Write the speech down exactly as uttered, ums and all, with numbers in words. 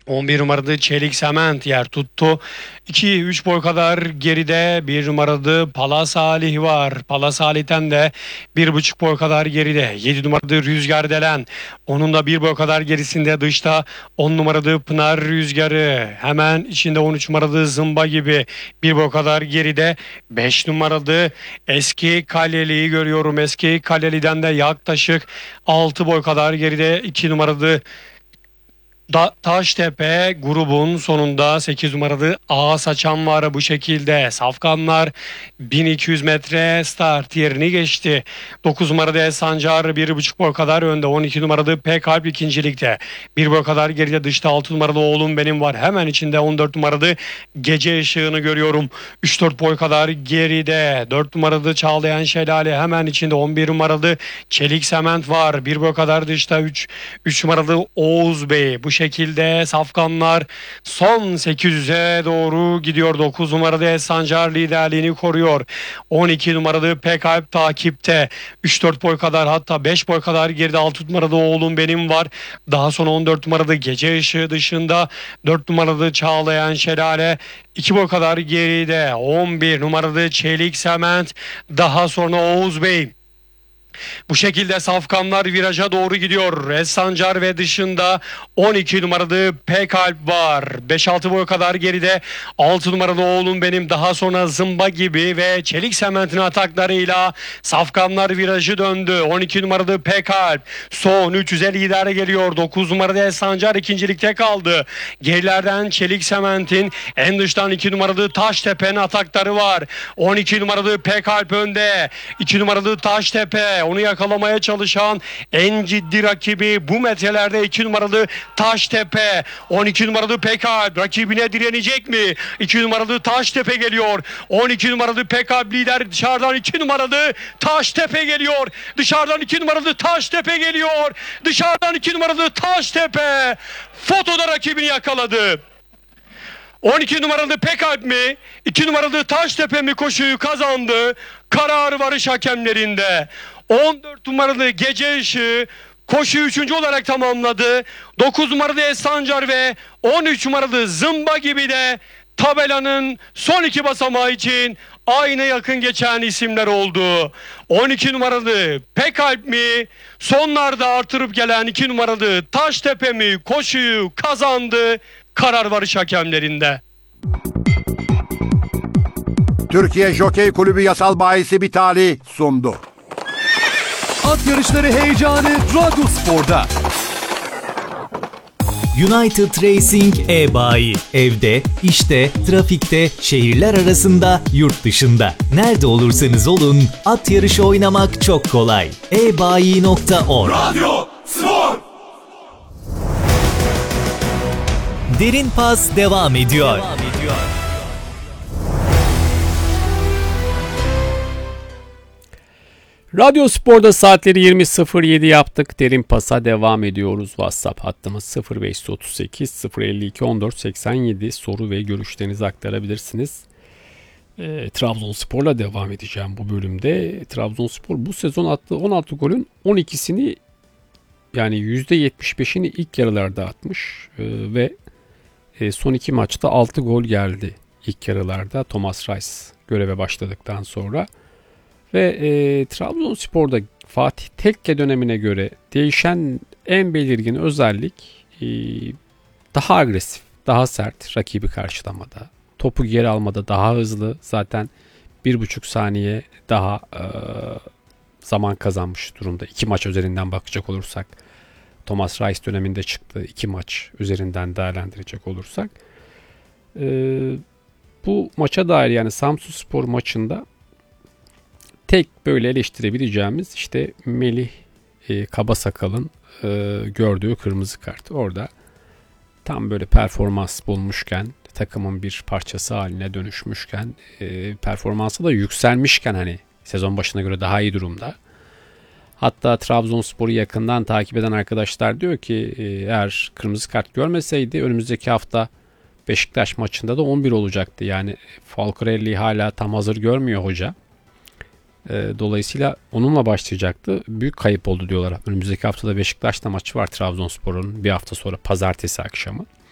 on bir numaralı Çelik Sement yer tuttu. iki üç boy kadar geride bir numaralı Pala Salih var. Pala Salih'ten de bir buçuk boy kadar geride yedi numaralı Rüzgar Delen. Onun da bir boy kadar gerisinde dışta on numaralı Pınar Rüzgarı. Hemen içinde on üç numaralı Zımba gibi bir boy kadar geride beş numaralı Eski Kaleli'yi görüyorum. Eski Kaleli'den de yaklaşık altı boy kadar geride iki numaralı Da Taştepe grubun sonunda sekiz numaralı Ağa Saçan var bu şekilde. Safkanlar bin iki yüz metre start yerini geçti. dokuz numaralı Sancar bir buçuk boy kadar önde. on iki numaralı P Kalp ikincilikte. bir boy kadar geride dışta altı numaralı Oğlum Benim var. Hemen içinde on dört numaralı Gece Işığını görüyorum. üç dört boy kadar geride. dört numaralı Çağlayan Şelale hemen içinde on bir numaralı Çelik Sement var. bir boy kadar dışta üç üç numaralı Oğuz Bey. Bu şekilde safkanlar son sekiz yüze doğru gidiyor. dokuz numaralı Esancar liderliğini koruyor. on iki numaralı Pekalp takipte. üç dört boy kadar hatta beş boy kadar geride altı numaralı Oğlum Benim var. Daha sonra on dört numaralı Gece Işığı dışında dört numaralı Çağlayan Şelale iki boy kadar geride. on bir numaralı Çelik Sement, daha sonra Oğuz Bey. Bu şekilde safkanlar viraja doğru gidiyor. Esancar ve dışında on iki numaralı Pekalp var. beş altı boy kadar geride altı numaralı Oğlum Benim, daha sonra Zımba gibi ve Çelik Sement'in ataklarıyla safkanlar virajı döndü. on iki numaralı Pekalp son üç yüze lider geliyor. dokuz numaralı Esancar ikincilikte kaldı. Gerilerden Çelik Sement'in, en dıştan iki numaralı Taştepe'nin atakları var. on iki numaralı Pekalp önde. iki numaralı Taştepe, onu yakalamaya çalışan en ciddi rakibi bu metrelerde iki numaralı Taştepe. on iki numaralı Pekalp rakibine direnecek mi? iki numaralı Taştepe geliyor. on iki numaralı Pekalp lider, dışarıdan iki numaralı Taştepe geliyor. Dışarıdan iki numaralı Taştepe geliyor. Dışarıdan iki numaralı Taştepe fotoda rakibini yakaladı. on iki numaralı Pekalp mi, iki numaralı Taştepe mi koşuyu kazandı? Karar varış hakemlerinde. on dört numaralı Gece Işığı koşuyu üçüncü olarak tamamladı. dokuz numaralı Esancar ve on üç numaralı Zımba gibi de tabelanın son iki basamağı için aynı yakın geçen isimler oldu. on iki numaralı Pekalp mi, sonlarda artırıp gelen iki numaralı Taştepe mi koşuyu kazandı? Karar varış hakemlerinde. Türkiye Jokey Kulübü Yasal Bayisi Bitali sundu. At yarışları heyecanı Radyo Spor'da. United Racing e-bayi. Evde, işte, trafikte, şehirler arasında, yurt dışında. Nerede olursanız olun, at yarışı oynamak çok kolay. e bayi nokta org. Radyo Spor. Derin Pas devam ediyor. Devam ediyor. Radyo Spor'da saatleri yirmi sıfır yedi yaptık. Derin Pas'a devam ediyoruz. WhatsApp hattımız sıfır beş otuz sekiz sıfır elli iki on dört seksen yedi. Soru ve görüşlerinizi aktarabilirsiniz. E, Trabzonspor'la devam edeceğim bu bölümde. Trabzonspor bu sezon attığı on altı golün on ikisini, yani yüzde yetmiş beşini ilk yarılarda atmış. E, ve e, son iki maçta altı gol geldi ilk yarılarda Thomas Reis göreve başladıktan sonra. Ve e, Trabzonspor'da Fatih Tekke dönemine göre değişen en belirgin özellik e, daha agresif, daha sert rakibi karşılamada, topu geri almada daha hızlı. Zaten bir buçuk saniye daha e, zaman kazanmış durumda. İki maç üzerinden bakacak olursak, Thomas Reis döneminde çıktı iki maç üzerinden değerlendirecek olursak. E, bu maça dair, yani Samsunspor maçında tek böyle eleştirebileceğimiz işte Melih e, Kabasakal'ın e, gördüğü kırmızı kart. Orada tam böyle performans bulmuşken, takımın bir parçası haline dönüşmüşken, e, performansı da yükselmişken, hani sezon başına göre daha iyi durumda. Hatta Trabzonspor'u yakından takip eden arkadaşlar diyor ki e, eğer kırmızı kart görmeseydi önümüzdeki hafta Beşiktaş maçında da on bir olacaktı. Yani Falcarelli'yi hala tam hazır görmüyor hoca. Dolayısıyla onunla başlayacaktı. Büyük kayıp oldu diyorlar. Önümüzdeki haftada Beşiktaş'ta maçı var Trabzonspor'un, bir hafta sonra pazartesi akşamı.